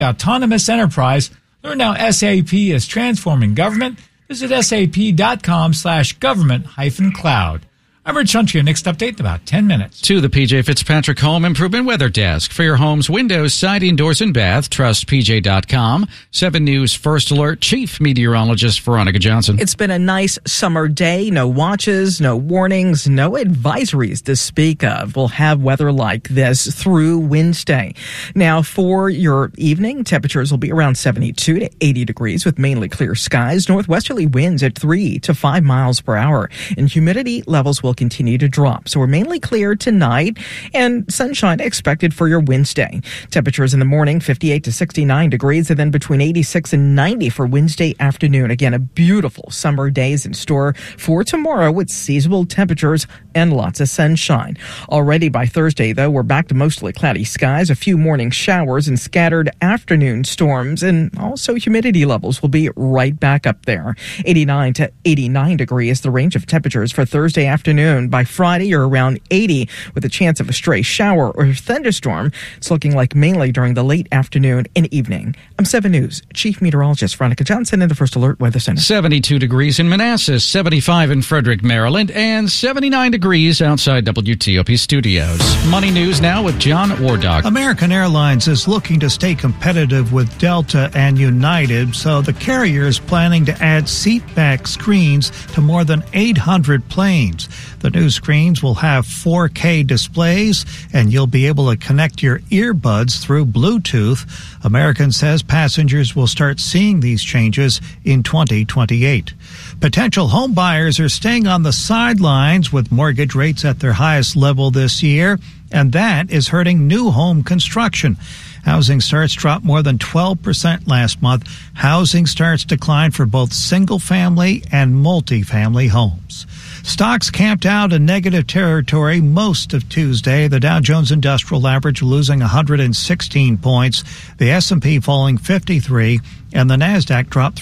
autonomous enterprise. Learn how SAP is transforming government. Visit sap.com/government-cloud. I'm Rich Hunter. Next update in about 10 minutes. To the PJ Fitzpatrick Home Improvement Weather Desk. For your home's windows, siding, doors, and bath, trust PJ.com. 7 News First Alert Chief Meteorologist Veronica Johnson. It's been a nice summer day. No watches, no warnings, no advisories to speak of. We'll have weather like this through Wednesday. Now, for your evening, temperatures will be around 72 to 80 degrees with mainly clear skies. Northwesterly winds at 3 to 5 miles per hour. And humidity levels will continue to drop. So we're mainly clear tonight and sunshine expected for your Wednesday. Temperatures in the morning, 58 to 69 degrees, and then between 86 and 90 for Wednesday afternoon. Again, a beautiful summer days in store for tomorrow with seasonable temperatures and lots of sunshine. Already by Thursday, though, we're back to mostly cloudy skies, a few morning showers and scattered afternoon storms, and also humidity levels will be right back up there. 89 to 89 degrees, the range of temperatures for Thursday afternoon. By Friday, you're around 80 with a chance of a stray shower or thunderstorm. It's looking like mainly during the late afternoon and evening. I'm 7 News Chief Meteorologist Veronica Johnson in the First Alert Weather Center. 72 degrees in Manassas, 75 in Frederick, Maryland, and 79 degrees outside WTOP studios. Money news now with John Wardock. American Airlines is looking to stay competitive with Delta and United, so the carrier is planning to add seatback screens to more than 800 planes. The new screens will have 4K displays, and you'll be able to connect your earbuds through Bluetooth. American says passengers will start seeing these changes in 2028. Potential home buyers are staying on the sidelines with mortgage rates at their highest level this year, and that is hurting new home construction. Housing starts dropped more than 12% last month. Housing starts declined for both single-family and multifamily homes. Stocks camped out in negative territory most of Tuesday. The Dow Jones Industrial Average losing 116 points, the S&P falling 53, and the Nasdaq dropped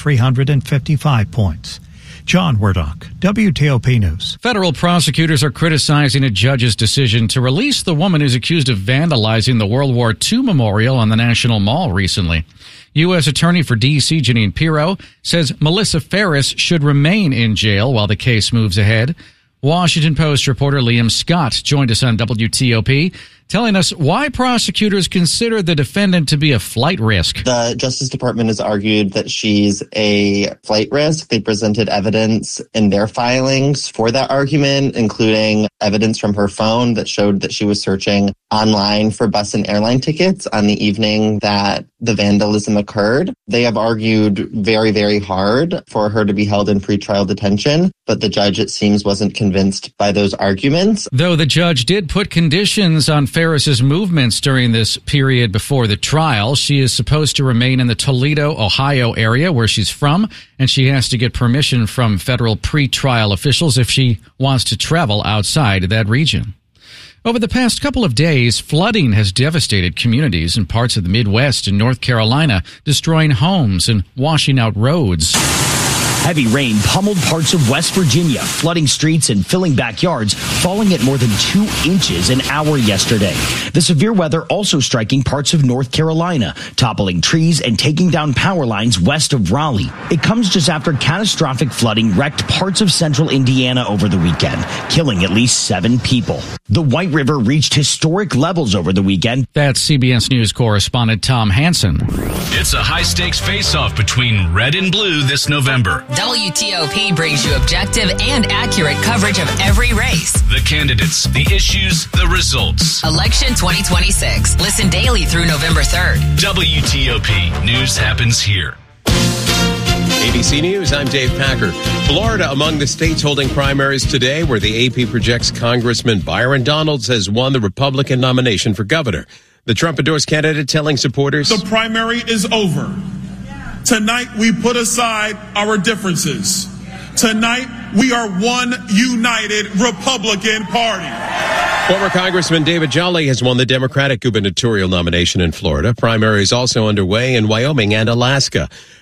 355 points. John Wardock, WTOP News. Federal prosecutors are criticizing a judge's decision to release the woman who's accused of vandalizing the World War II memorial on the National Mall recently. U.S. Attorney for D.C. Jeanine Pirro says Melissa Ferris should remain in jail while the case moves ahead. Washington Post reporter Liam Scott joined us on WTOP, telling us why prosecutors consider the defendant to be a flight risk. The Justice Department has argued that she's a flight risk. They presented evidence in their filings for that argument, including evidence from her phone that showed that she was searching online for bus and airline tickets on the evening that the vandalism occurred. They have argued very, very hard for her to be held in pretrial detention, but the judge, it seems, wasn't convinced by those arguments. Though the judge did put conditions on Ferris's movements during this period before the trial. She is supposed to remain in the Toledo, Ohio area where she's from, and she has to get permission from federal pretrial officials if she wants to travel outside that region. Over the past couple of days, flooding has devastated communities in parts of the Midwest and North Carolina, destroying homes and washing out roads. Heavy rain pummeled parts of West Virginia, flooding streets and filling backyards, falling at more than 2 inches an hour yesterday. The severe weather also striking parts of North Carolina, toppling trees and taking down power lines west of Raleigh. It comes just after catastrophic flooding wrecked parts of central Indiana over the weekend, killing at least 7 people. The White River reached historic levels over the weekend. That's CBS News correspondent Tom Hansen. It's a high-stakes face-off between red and blue this November. WTOP brings you objective and accurate coverage of every race. The candidates, the issues, the results. Election 2026. Listen daily through November 3rd. WTOP. News happens here. ABC News, I'm Dave Packer. Florida among the states holding primaries today, where the AP projects Congressman Byron Donalds has won the Republican nomination for governor. The Trump-endorsed candidate telling supporters, the primary is over. Tonight, we put aside our differences. Tonight, we are one united Republican Party. Former Congressman David Jolly has won the Democratic gubernatorial nomination in Florida. Primaries also underway in Wyoming and Alaska.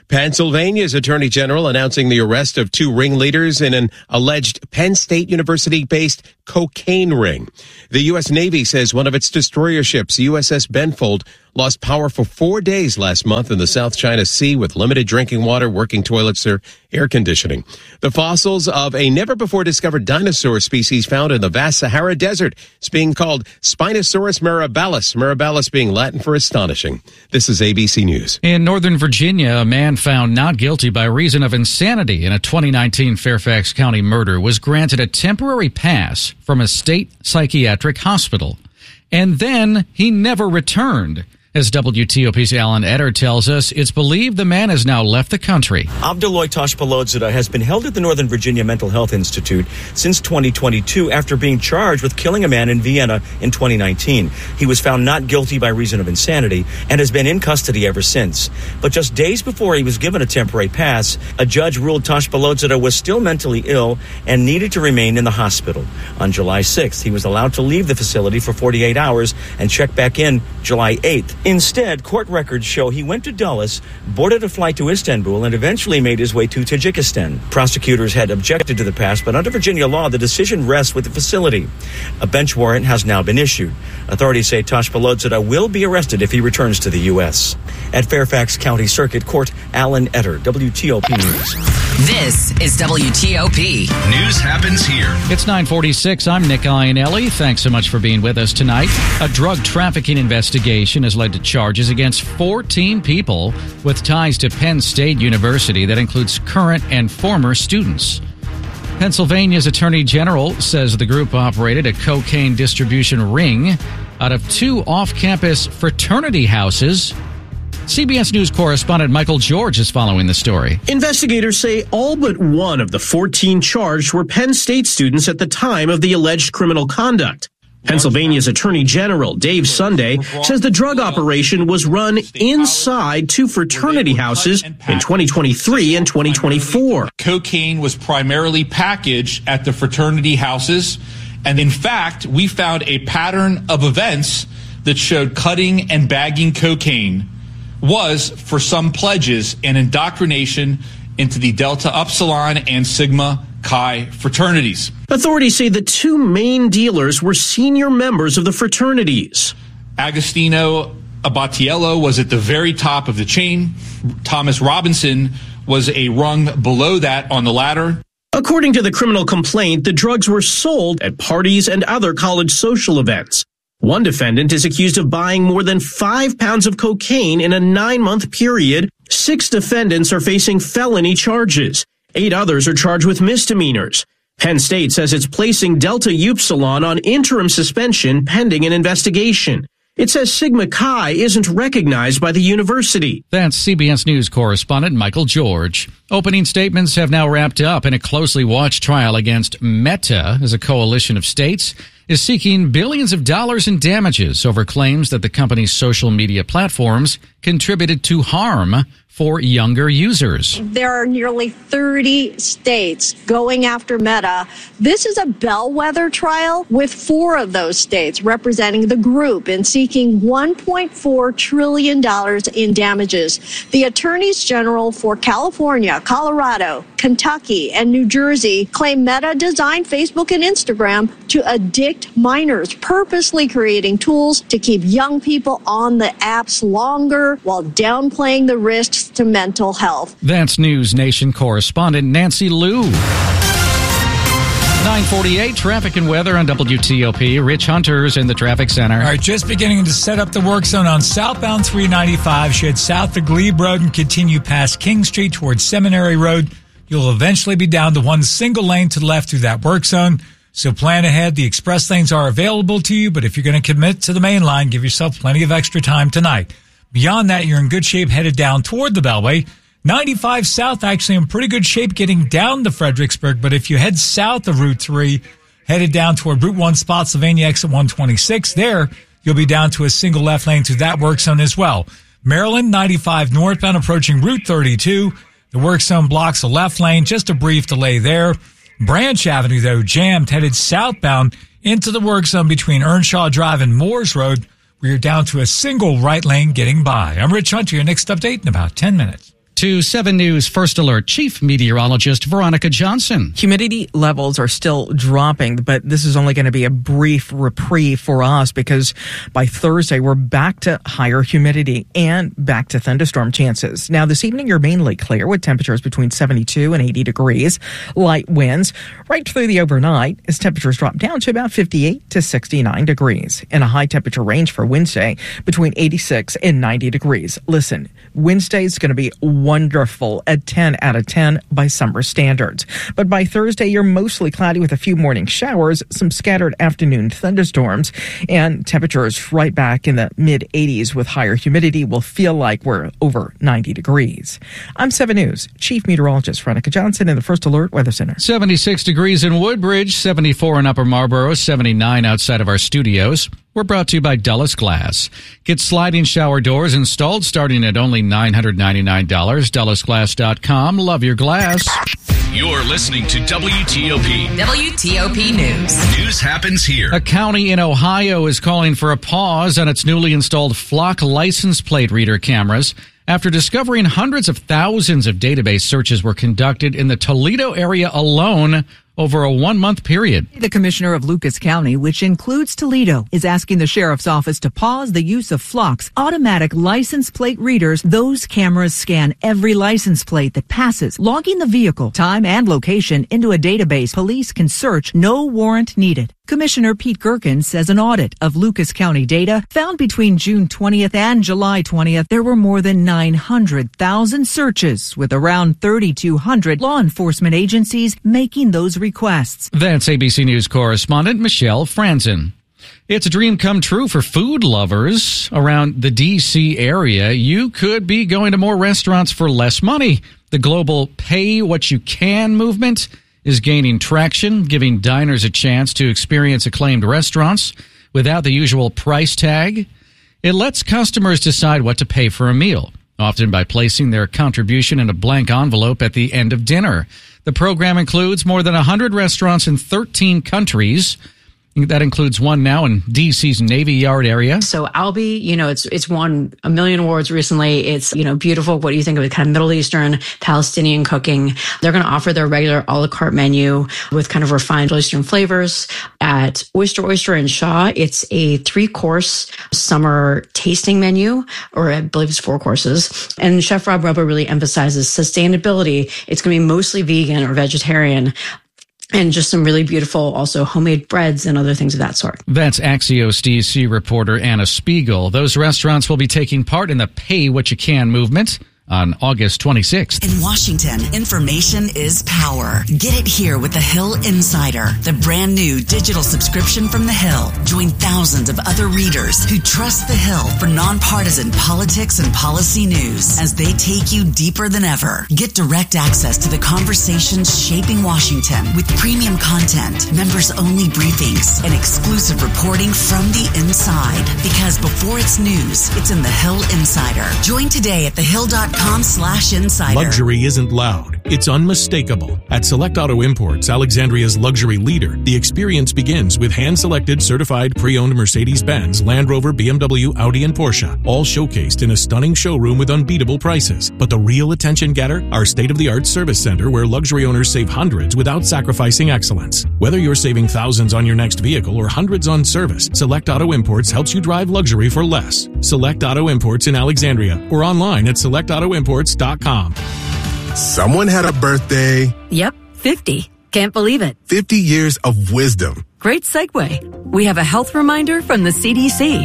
Pennsylvania's Attorney General announcing the arrest of 2 ringleaders in an alleged Penn State University-based cocaine ring. The U.S. Navy says one of its destroyer ships, USS Benfold, lost power for 4 days last month in the South China Sea with limited drinking water, working toilets, or air conditioning. The fossils of a never-before-discovered dinosaur species found in the vast Sahara Desert is being called Spinosaurus mirabilis, mirabilis being Latin for astonishing. This is ABC News. In Northern Virginia, a man found not guilty by reason of insanity in a 2019 Fairfax County murder was granted a temporary pass from a state psychiatric hospital. And then he never returned. As WTOP's Alan Etter tells us, it's believed the man has now left the country. Abduloy Tashpalodzada has been held at the Northern Virginia Mental Health Institute since 2022 after being charged with killing a man in Vienna in 2019. He was found not guilty by reason of insanity and has been in custody ever since. But just days before he was given a temporary pass, a judge ruled Tashpalodzada was still mentally ill and needed to remain in the hospital. On July 6th, he was allowed to leave the facility for 48 hours and check back in July 8th. Instead, court records show he went to Dulles, boarded a flight to Istanbul, and eventually made his way to Tajikistan. Prosecutors had objected to the pass, but under Virginia law, the decision rests with the facility. A bench warrant has now been issued. Authorities say Tashpalodzada will be arrested if he returns to the U.S. At Fairfax County Circuit Court, Alan Etter, WTOP News. This is WTOP. News happens here. It's 9:46. I'm Nick Iannelli. Thanks so much for being with us tonight. A drug trafficking investigation has led to charges against 14 people with ties to Penn State University. That includes current and former students. Pennsylvania's Attorney General says the group operated a cocaine distribution ring out of 2 off-campus fraternity houses. CBS News correspondent Michael George is following the story. Investigators say all but one of the 14 charged were Penn State students at the time of the alleged criminal conduct. Pennsylvania's Attorney General Dave Sunday says the drug operation was run inside 2 fraternity houses in 2023 and 2024. Cocaine was primarily packaged at the fraternity houses, and in fact, we found a pattern of events that showed cutting and bagging cocaine was, for some pledges, an indoctrination into the Delta Upsilon and Sigma Chi fraternities. Authorities say the 2 main dealers were senior members of the fraternities. Agostino Abatiello was at the very top of the chain. Thomas Robinson was a rung below that on the ladder. According to the criminal complaint, the drugs were sold at parties and other college social events. One defendant is accused of buying more than 5 pounds of cocaine in a 9-month period. 6 defendants are facing felony charges. 8 others are charged with misdemeanors. Penn State says it's placing Delta Upsilon on interim suspension pending an investigation. It says Sigma Chi isn't recognized by the university. That's CBS News correspondent Michael George. Opening statements have now wrapped up in a closely watched trial against Meta, as a coalition of states is seeking billions of dollars in damages over claims that the company's social media platforms contributed to harm for younger users. There are nearly 30 states going after Meta. This is a bellwether trial with 4 of those states representing the group in seeking $1.4 trillion in damages. The attorneys general for California, Colorado, Kentucky, and New Jersey claim Meta designed Facebook and Instagram to addict minors, purposely creating tools to keep young people on the apps longer while downplaying the risks to mental health. That's News Nation correspondent Nancy Liu. 9:48, traffic and weather on WTOP. Rich Hunter's in the traffic center. All right, just beginning to set up the work zone on southbound 395. Head south to Glebe Road and continue past King Street towards Seminary Road. You'll eventually be down to one single lane to the left through that work zone. So plan ahead. The express lanes are available to you, but if you're going to commit to the main line, give yourself plenty of extra time tonight. Beyond that, you're in good shape headed down toward the Beltway. 95 south actually in pretty good shape getting down to Fredericksburg, but if you head south of Route 3, headed down toward Route 1 Spotsylvania exit 126, there you'll be down to a single left lane through that work zone as well. Maryland 95 northbound approaching Route 32. The work zone blocks a left lane, just a brief delay there. Branch Avenue, though, jammed headed southbound into the work zone between Earnshaw Drive and Moores Road, where you're down to a single right lane getting by. I'm Rich Hunter, your next update in about 10 minutes. To 7 News First Alert Chief Meteorologist Veronica Johnson. Humidity levels are still dropping, but this is only going to be a brief reprieve for us because by Thursday we're back to higher humidity and back to thunderstorm chances. Now this evening you're mainly clear with temperatures between 72 and 80 degrees. Light winds right through the overnight as temperatures drop down to about 58 to 69 degrees. And a high temperature range for Wednesday between 86 and 90 degrees. Listen, Wednesday is going to be wonderful at 10 out of 10 by summer standards. But by Thursday, you're mostly cloudy with a few morning showers, some scattered afternoon thunderstorms, and temperatures right back in the mid-80s with higher humidity will feel like we're over 90 degrees. I'm 7 News Chief Meteorologist Veronica Johnson in the First Alert Weather Center. 76 degrees in Woodbridge, 74 in Upper Marlboro, 79 outside of our studios. We're brought to you by Dulles Glass. Get sliding shower doors installed starting at only $999. DullesGlass.com. Love your glass. You're listening to WTOP. WTOP News. News happens here. A county in Ohio is calling for a pause on its newly installed Flock license plate reader cameras after discovering hundreds of thousands of database searches were conducted in the Toledo area alone over a 1-month period. The commissioner of Lucas County, which includes Toledo, is asking the sheriff's office to pause the use of Flock's automatic license plate readers. Those cameras scan every license plate that passes, logging the vehicle, time, and location into a database. Police can search, no warrant needed. Commissioner Pete Gerken says an audit of Lucas County data found between June 20th and July 20th, there were more than 900,000 searches, with around 3,200 law enforcement agencies making those requests. That's ABC News correspondent Michelle Franzen. It's a dream come true for food lovers around the D.C. area. You could be going to more restaurants for less money. The global pay what you can movement is gaining traction, giving diners a chance to experience acclaimed restaurants without the usual price tag. It lets customers decide what to pay for a meal, often by placing their contribution in a blank envelope at the end of dinner. The program includes more than 100 restaurants in 13 countries. That includes one now in D.C.'s Navy Yard area. So Albi, it's won a million awards recently. It's, beautiful. What do you think of it? Kind of Middle Eastern, Palestinian cooking. They're going to offer their regular a la carte menu with kind of refined Middle Eastern flavors. At Oyster and Shaw, it's a 3-course summer tasting menu, or I believe it's 4 courses. And Chef Rob Rubba really emphasizes sustainability. It's going to be mostly vegan or vegetarian. And just some really beautiful, also homemade breads and other things of that sort. That's Axios DC reporter Anna Spiegel. Those restaurants will be taking part in the Pay What You Can movement on August 26th. In Washington, information is power. Get it here with The Hill Insider, the brand new digital subscription from The Hill. Join thousands of other readers who trust The Hill for nonpartisan politics and policy news as they take you deeper than ever. Get direct access to the conversations shaping Washington with premium content, members-only briefings, and exclusive reporting from the inside. Because before it's news, it's in The Hill Insider. Join today at thehill.com/insider. Luxury isn't loud. It's unmistakable. At Select Auto Imports, Alexandria's luxury leader, the experience begins with hand-selected, certified, pre-owned Mercedes-Benz, Land Rover, BMW, Audi, and Porsche, all showcased in a stunning showroom with unbeatable prices. But the real attention getter? Our state-of-the-art service center where luxury owners save hundreds without sacrificing excellence. Whether you're saving thousands on your next vehicle or hundreds on service, Select Auto Imports helps you drive luxury for less. Select Auto Imports in Alexandria or online at selectautoimports.com. Someone had a birthday. Yep, 50. Can't believe it. 50 years of wisdom. Great segue. We have a health reminder from the CDC.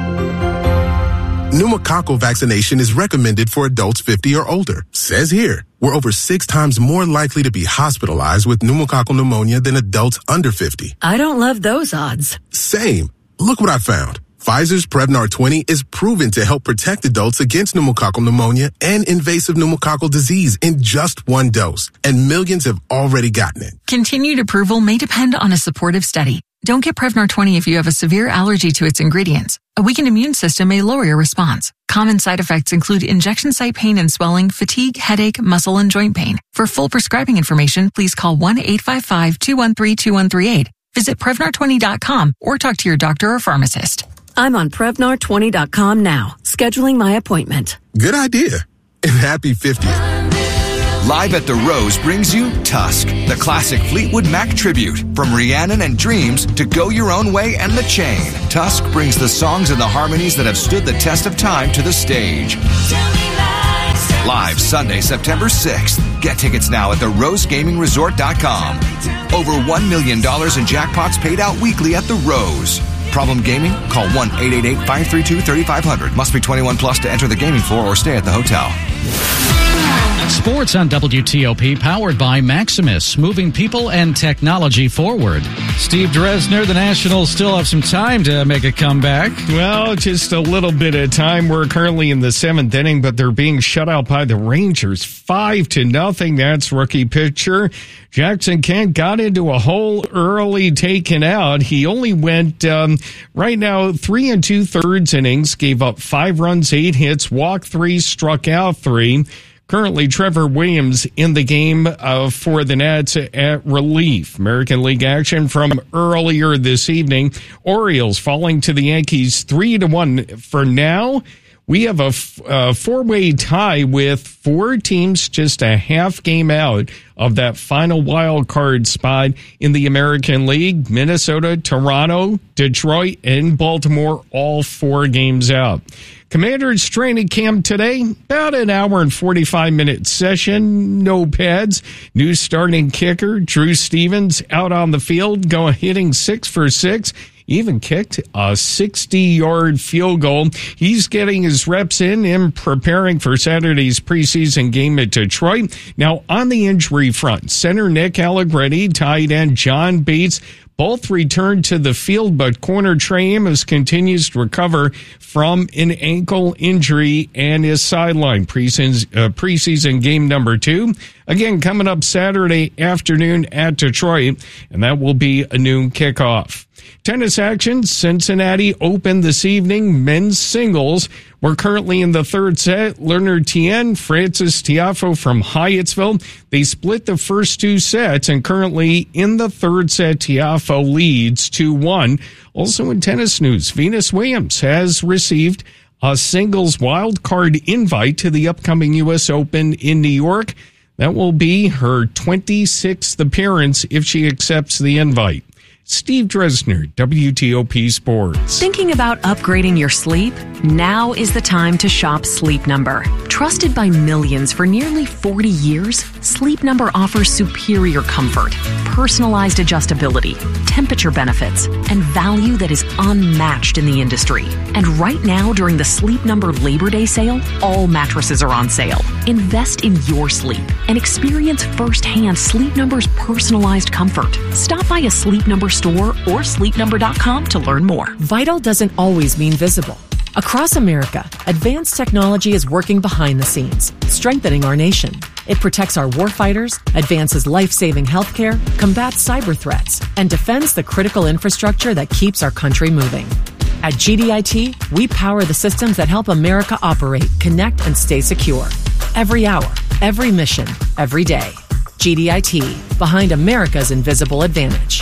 Pneumococcal vaccination is recommended for adults 50 or older. Says here, we're over 6 times more likely to be hospitalized with pneumococcal pneumonia than adults under 50. I don't love those odds. Same. Look what I found. Pfizer's Prevnar 20 is proven to help protect adults against pneumococcal pneumonia and invasive pneumococcal disease in just 1 dose, and millions have already gotten it. Continued approval may depend on a supportive study. Don't get Prevnar 20 if you have a severe allergy to its ingredients. A weakened immune system may lower your response. Common side effects include injection site pain and swelling, fatigue, headache, muscle, and joint pain. For full prescribing information, please call 1-855-213-2138. Visit Prevnar20.com or talk to your doctor or pharmacist. I'm on Prevnar20.com now, scheduling my appointment. Good idea. And and happy 50th. Live at the Rose brings you Tusk, the classic Fleetwood Mac tribute. From Rhiannon and Dreams to Go Your Own Way and The Chain, Tusk brings the songs and the harmonies that have stood the test of time to the stage. Live Sunday, September 6th. Get tickets now at therosegamingresort.com. Over $1 million in jackpots paid out weekly at the Rose. Problem gaming? Call 1-888-532-3500. Must be 21 plus to enter the gaming floor or stay at the hotel. Sports on WTOP, powered by Maximus, moving people and technology forward. Steve Dresner, the Nationals still have some time to make a comeback. Well, just a little bit of time. We're currently in the 7th inning, but they're being shut out by the Rangers 5-0. That's rookie pitcher Jackson Kent got into a hole early, taken out. He only went right now 3 2/3 innings, gave up 5 runs, 8 hits, walked 3, struck out 3. Currently, Trevor Williams in the game for the Nats at relief. American League action from earlier this evening. Orioles falling to the Yankees 3-1. For now, we have a 4-way tie with 4 teams just a half game out of that final wild card spot in the American League. Minnesota, Toronto, Detroit, and Baltimore, all 4 games out. Commanders training camp today, about an hour and 45-minute session, no pads. New starting kicker, Drew Stevens, out on the field, hitting 6 for 6. Even kicked a 60-yard field goal. He's getting his reps in preparing for Saturday's preseason game at Detroit. Now, on the injury front, center Nick Allegretti, tight end John Bates, both returned to the field, but corner Trey Amos continues to recover from an ankle injury and is sidelined. Preseason game number 2. Again, coming up Saturday afternoon at Detroit, and that will be a noon kickoff. Tennis action, Cincinnati Open this evening, men's singles. We're currently in the 3rd set. Leonard Tien, Francis Tiafoe from Hyattsville. They split the first 2 sets, and currently in the 3rd set, Tiafoe leads 2-1. Also in tennis news, Venus Williams has received a singles wild card invite to the upcoming U.S. Open in New York. That will be her 26th appearance if she accepts the invite. Steve Dresner, WTOP Sports. Thinking about upgrading your sleep? Now is the time to shop Sleep Number. Trusted by millions for nearly 40 years, Sleep Number offers superior comfort, personalized adjustability, temperature benefits, and value that is unmatched in the industry. And right now, during the Sleep Number Labor Day sale, all mattresses are on sale. Invest in your sleep and experience firsthand Sleep Number's personalized comfort. Stop by a Sleep Number store or sleepnumber.com to learn more. Vital doesn't always mean visible. Across America, advanced technology is working behind the scenes, strengthening our nation. It protects our warfighters, advances life-saving healthcare, combats cyber threats, and defends the critical infrastructure that keeps our country moving. At GDIT, we power the systems that help America operate, connect, and stay secure. Every hour, every mission, every day. GDIT, behind America's invisible advantage.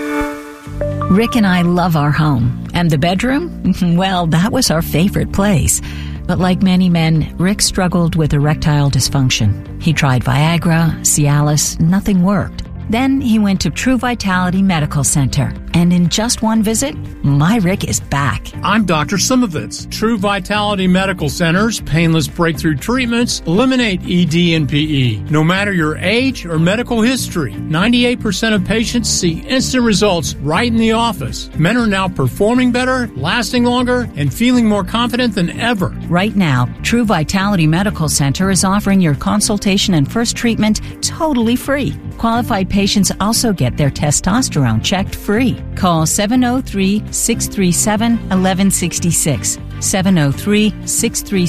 Rick and I love our home. And the bedroom? Well, that was our favorite place. But like many men, Rick struggled with erectile dysfunction. He tried Viagra, Cialis, nothing worked. Then he went to True Vitality Medical Center. And in just one visit, my Rick is back. I'm Dr. Simovitz. True Vitality Medical Center's painless breakthrough treatments eliminate ED and PE. No matter your age or medical history, 98% of patients see instant results right in the office. Men are now performing better, lasting longer, and feeling more confident than ever. Right now, True Vitality Medical Center is offering your consultation and first treatment totally free. Qualified patients also get their testosterone checked free. Call 703-637-1166.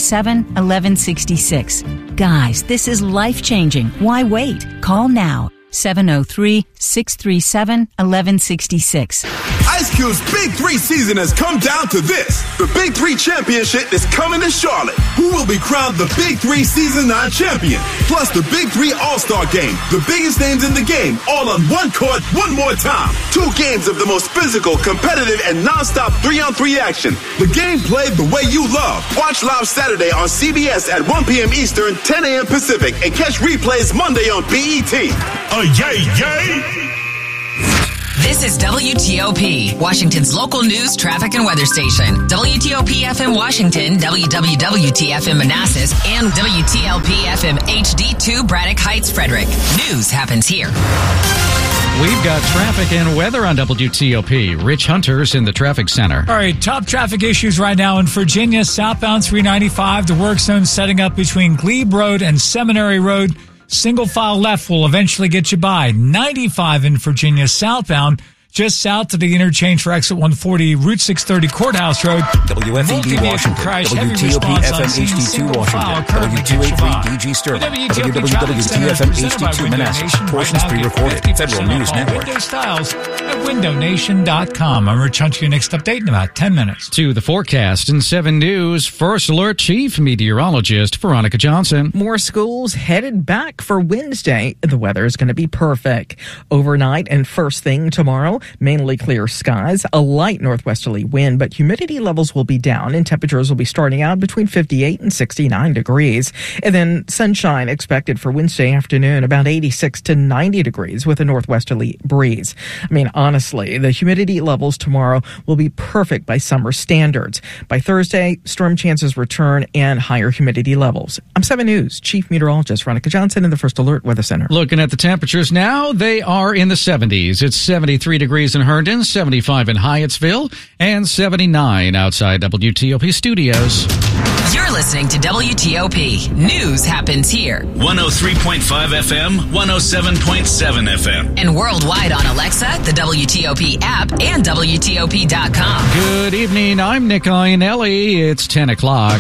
703-637-1166. Guys, this is life-changing. Why wait? Call now. 703-637-1166. Ice Cube's Big 3 season has come down to this. The Big 3 Championship is coming to Charlotte. Who will be crowned the Big 3 Season 9 champion? Plus the Big 3 All-Star Game. The biggest names in the game, all on one court, one more time. 2 games of the most physical, competitive, and non-stop 3-on-3 action. The game played the way you love. Watch live Saturday on CBS at 1 p.m. Eastern, 10 a.m. Pacific, and catch replays Monday on BET. Yay! This is WTOP, Washington's local news, traffic, and weather station. WTOP FM Washington, WWWT-FM Manassas, and WTLP FM HD2 Braddock Heights, Frederick. News happens here. We've got traffic and weather on WTOP. Rich Hunter's in the traffic center. All right, top traffic issues right now in Virginia. Southbound 395, the work zone setting up between Glebe Road and Seminary Road. Single file left will eventually get you by. 95 in Virginia southbound, just south to the interchange for exit 140, Route 630 Courthouse Road. WFED Washington, WTOP FM HD2 Washington, W283 DG Sterling, WWWT-FM HD2 Manassas. Portions pre-recorded. Federal News Network. Window Styles at windownation.com. I'm Rich Hunter, your next update in about 10 minutes. To the forecast in 7 News, First Alert Chief Meteorologist Veronica Johnson. More schools headed back for Wednesday. The weather is going to be perfect. Overnight and first thing tomorrow, mainly clear skies, a light northwesterly wind, but humidity levels will be down and temperatures will be starting out between 58 and 69 degrees. And then sunshine expected for Wednesday afternoon, about 86 to 90 degrees with a northwesterly breeze. I mean, honestly, the humidity levels tomorrow will be perfect by summer standards. By Thursday, storm chances return and higher humidity levels. I'm 7 News Chief Meteorologist Veronica Johnson in the First Alert Weather Center. Looking at the temperatures now, they are in the 70s. It's 73 degrees in Herndon, 75 in Hyattsville, and 79 outside WTOP studios. You're listening to WTOP. News happens here. 103.5 FM, 107.7 FM. And worldwide on Alexa, the WTOP app, and WTOP.com. Good evening. I'm Nick Iannelli. It's 10 o'clock.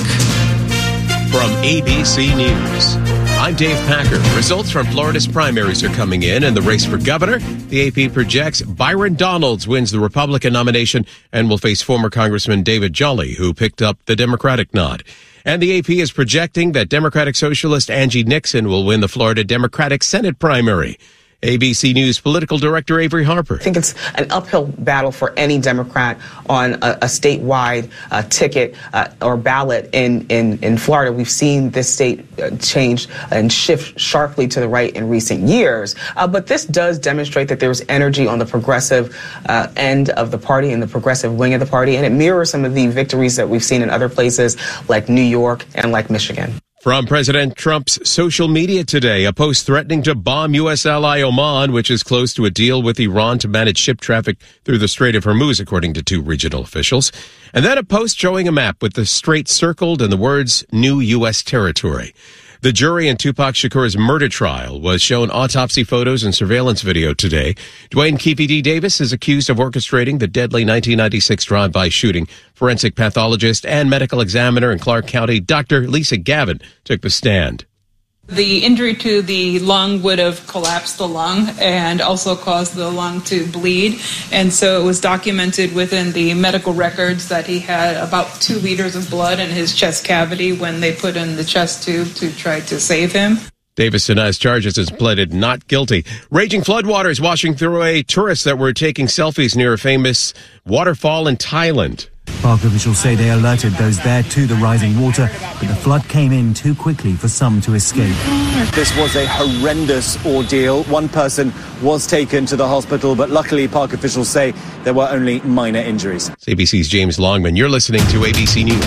From ABC News, I'm Dave Packer. Results from Florida's primaries are coming in the race for governor. The AP projects Byron Donalds wins the Republican nomination and will face former Congressman David Jolly, who picked up the Democratic nod. And the AP is projecting that Democratic Socialist Angie Nixon will win the Florida Democratic Senate primary. ABC News political director Avery Harper. I think it's an uphill battle for any Democrat on a statewide ticket or ballot in Florida. We've seen this state change and shift sharply to the right in recent years. But this does demonstrate that there's energy on the progressive end of the party and the progressive wing of the party. And it mirrors some of the victories that we've seen in other places like New York and like Michigan. From President Trump's social media today, a post threatening to bomb U.S. ally Oman, which is close to a deal with Iran to manage ship traffic through the Strait of Hormuz, according to 2 regional officials. And then a post showing a map with the strait circled and the words, new U.S. territory. The jury in Tupac Shakur's murder trial was shown autopsy photos and surveillance video today. Dwayne Keefe D. Davis is accused of orchestrating the deadly 1996 drive-by shooting. Forensic pathologist and medical examiner in Clark County, Dr. Lisa Gavin, took the stand. The injury to the lung would have collapsed the lung and also caused the lung to bleed. And so it was documented within the medical records that he had about 2 liters of blood in his chest cavity when they put in the chest tube to try to save him. Davis denies charges and pleaded not guilty. Raging floodwaters washing through away tourists that were taking selfies near a famous waterfall in Thailand. Park officials say they alerted those there to the rising water, but the flood came in too quickly for some to escape. This was a horrendous ordeal. One person was taken to the hospital, but luckily park officials say there were only minor injuries. It's ABC's James Longman. You're listening to ABC News.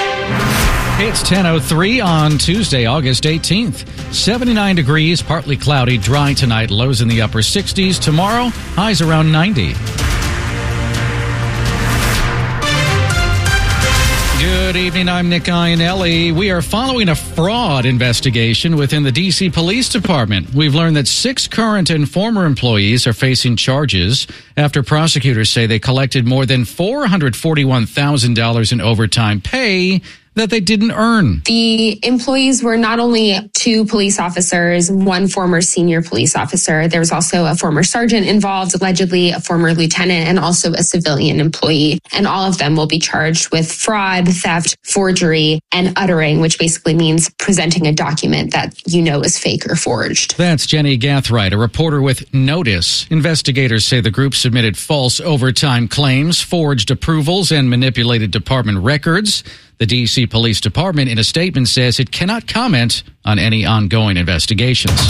It's 10:03 on Tuesday, August 18th. 79 degrees, partly cloudy, dry tonight, lows in the upper 60s. Tomorrow, highs around 90. Good evening, I'm Nick Iannelli. We are following a fraud investigation within the D.C. Police Department. We've learned that 6 current and former employees are facing charges after prosecutors say they collected more than $441,000 in overtime pay that they didn't earn. The employees were not only 2 police officers, 1 former senior police officer. There was also a former sergeant involved, allegedly a former lieutenant, and also a civilian employee. And all of them will be charged with fraud, theft, forgery, and uttering, which basically means presenting a document that you know is fake or forged. That's Jenny Gathright, a reporter with Notice. Investigators say the group submitted false overtime claims, forged approvals, and manipulated department records. The D.C. Police Department, in a statement, says it cannot comment on any ongoing investigations.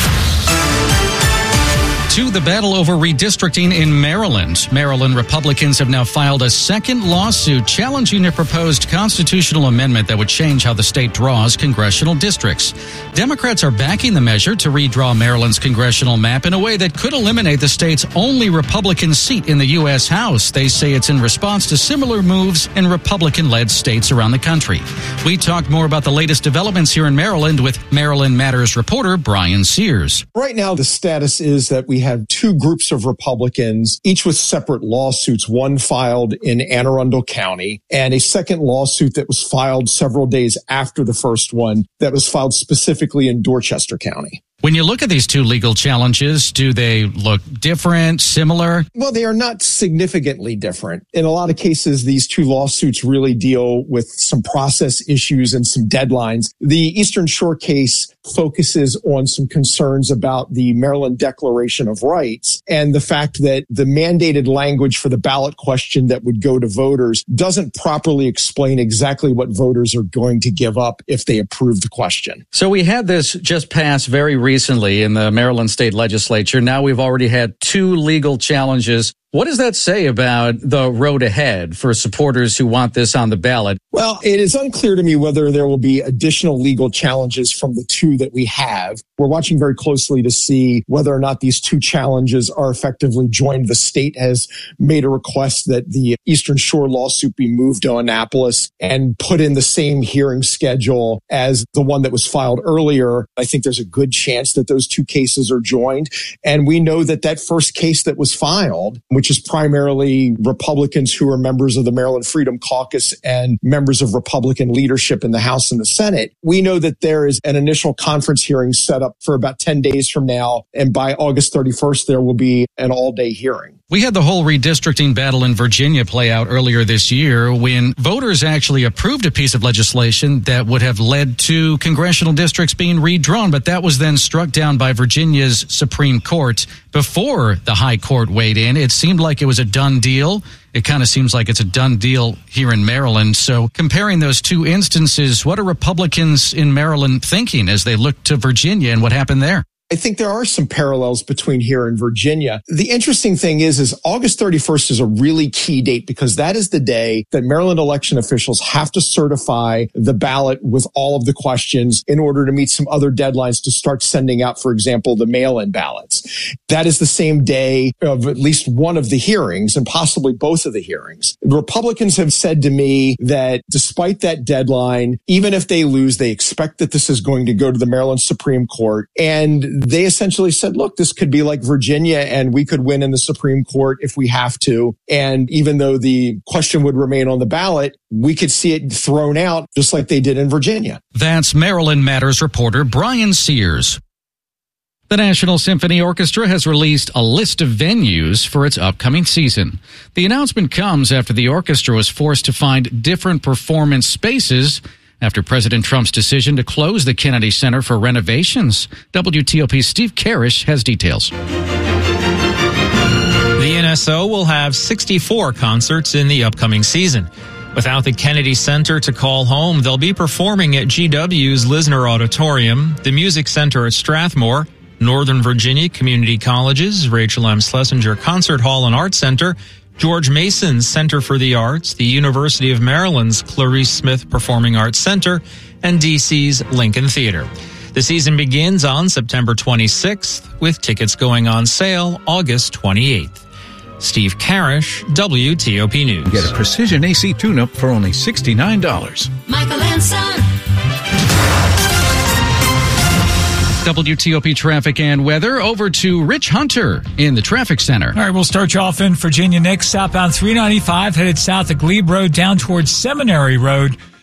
To the battle over redistricting in Maryland. Maryland Republicans have now filed a second lawsuit challenging a proposed constitutional amendment that would change how the state draws congressional districts. Democrats are backing the measure to redraw Maryland's congressional map in a way that could eliminate the state's only Republican seat in the U.S. House. They say it's in response to similar moves in Republican-led states around the country. We talked more about the latest developments here in Maryland with Maryland Matters reporter Brian Sears. Right now, the status is that we have 2 groups of Republicans, each with separate lawsuits, one filed in Anne Arundel County and a second lawsuit that was filed several days after the first one that was filed specifically in Dorchester County. When you look at these 2 legal challenges, do they look different, similar? Well, they are not significantly different. In a lot of cases, these 2 lawsuits really deal with some process issues and some deadlines. The Eastern Shore case focuses on some concerns about the Maryland Declaration of Rights and the fact that the mandated language for the ballot question that would go to voters doesn't properly explain exactly what voters are going to give up if they approve the question. So we had this just pass very recently in the Maryland State Legislature. Now we've already had 2 legal challenges. What does that say about the road ahead for supporters who want this on the ballot? Well, it is unclear to me whether there will be additional legal challenges from the 2 that we have. We're watching very closely to see whether or not these 2 challenges are effectively joined. The state has made a request that the Eastern Shore lawsuit be moved to Annapolis and put in the same hearing schedule as the one that was filed earlier. I think there's a good chance that those 2 cases are joined. And we know that that first case that was filed, which is primarily Republicans who are members of the Maryland Freedom Caucus and members of Republican leadership in the House and the Senate. We know that there is an initial conference hearing set up for about 10 days from now. And by August 31st, there will be an all-day hearing. We had the whole redistricting battle in Virginia play out earlier this year when voters actually approved a piece of legislation that would have led to congressional districts being redrawn, but that was then struck down by Virginia's Supreme Court before the High Court weighed in. It seemed like it was a done deal. It kind of seems like it's a done deal here in Maryland. So comparing those 2 instances, what are Republicans in Maryland thinking as they look to Virginia and what happened there? I think there are some parallels between here and Virginia. The interesting thing is August 31st is a really key date because that is the day that Maryland election officials have to certify the ballot with all of the questions in order to meet some other deadlines to start sending out, for example, the mail-in ballots. That is the same day of at least one of the hearings and possibly both of the hearings. The Republicans have said to me that despite that deadline, even if they lose, they expect that this is going to go to the Maryland Supreme Court. And they essentially said, look, this could be like Virginia and we could win in the Supreme Court if we have to. And even though the question would remain on the ballot, we could see it thrown out just like they did in Virginia. That's Maryland Matters reporter Brian Sears. The National Symphony Orchestra has released a list of venues for its upcoming season. The announcement comes after the orchestra was forced to find different performance spaces after President Trump's decision to close the Kennedy Center for renovations. WTOP's Steve Karish has details. The NSO will have 64 concerts in the upcoming season. Without the Kennedy Center to call home, they'll be performing at GW's Lisner Auditorium, the Music Center at Strathmore, Northern Virginia Community College's Rachel M. Schlesinger Concert Hall and Art Center, George Mason's Center for the Arts, the University of Maryland's Clarice Smith Performing Arts Center, and D.C.'s Lincoln Theater. The season begins on September 26th, with tickets going on sale August 28th. Steve Karish, WTOP News. Get a precision AC tune-up for only $69. Michael and Son. WTOP traffic and weather. Over to Rich Hunter in the traffic center. All right, we'll start you off in Virginia next. Southbound 395 headed south of Glebe Road down towards Seminary Road.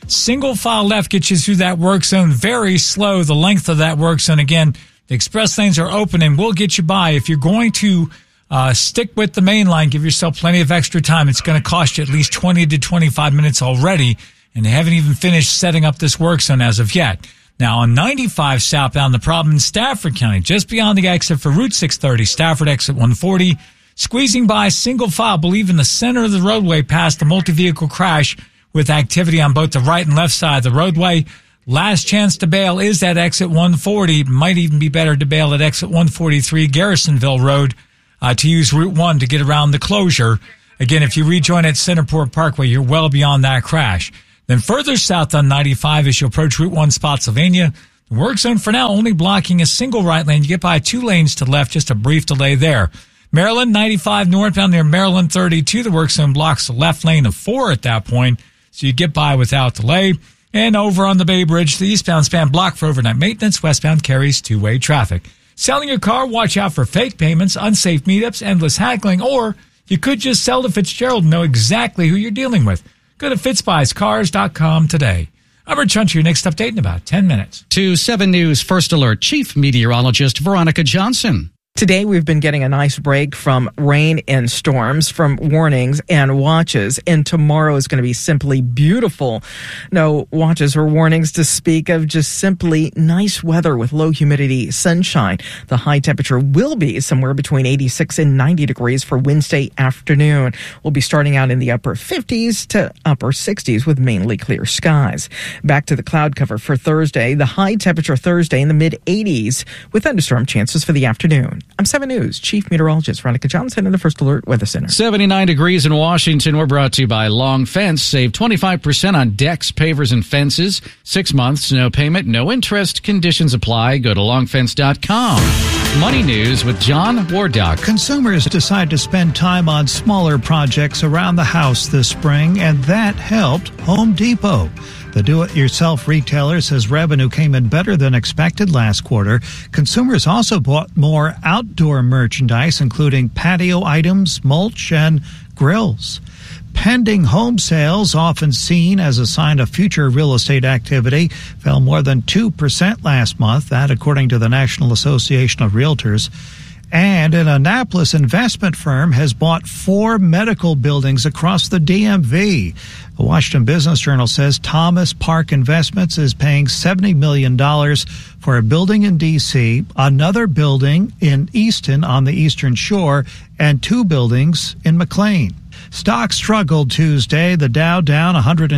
Single file left gets you through that work zone very slow. The length of that work zone, again, the express lanes are open and will get you by. If you're going to stick with the main line, give yourself plenty of extra time. It's going to cost you at least 20 to 25 minutes already, and they haven't even finished setting up this work zone as of yet. Now, on 95 southbound, the problem in Stafford County, just beyond the exit for Route 630, Stafford exit 140, squeezing by single file, believe in the center of the roadway past the multi-vehicle crash with activity on both the right and left side of the roadway. Last chance to bail is at exit 140. Might even be better to bail at exit 143, Garrisonville Road, to use Route 1 to get around the closure. Again, if you rejoin at Centerport Parkway, you're well beyond that crash. Then further south on 95 as you approach Route 1 Spotsylvania, the work zone for now only blocking a single right lane. You get by 2 lanes to the left, just a brief delay there. Maryland 95 northbound near Maryland 32, the work zone blocks the left lane of 4 at that point, so you get by without delay. And over on the Bay Bridge, the eastbound span blocked for overnight maintenance, westbound carries 2-way traffic. Selling your car, watch out for fake payments, unsafe meetups, endless haggling, or you could just sell to Fitzgerald and know exactly who you're dealing with. Go to fitzbuyscars.com today. I'm Rich Hunter, your next update in about 10 minutes. To 7 News First Alert Chief Meteorologist Veronica Johnson. Today, we've been getting a nice break from rain and storms, from warnings and watches, and tomorrow is going to be simply beautiful. No watches or warnings to speak of, just simply nice weather with low humidity, sunshine. The high temperature will be somewhere between 86 and 90 degrees for Wednesday afternoon. We'll be starting out in the upper 50s to upper 60s with mainly clear skies. Back to the cloud cover for Thursday. The high temperature Thursday in the mid-80s with thunderstorm chances for the afternoon. I'm 7 News Chief Meteorologist Veronica Johnson in the First Alert Weather Center. 79 degrees in Washington. We're brought to you by Long Fence. Save 25% on decks, pavers, and fences. 6 months, no payment, no interest. Conditions apply. Go to longfence.com. Money News with John Wardock. Consumers decide to spend time on smaller projects around the house this spring, and that helped Home Depot. The do-it-yourself retailer says revenue came in better than expected last quarter. Consumers also bought more outdoor merchandise, including patio items, mulch, and grills. Pending home sales, often seen as a sign of future real estate activity, fell more than 2% last month, that according to the National Association of Realtors. And an Annapolis investment firm has bought 4 medical buildings across the DMV. The Washington Business Journal says Thomas Park Investments is paying $70 million for a building in D.C., another building in Easton on the Eastern Shore, and 2 buildings in McLean. Stocks struggled Tuesday. The Dow down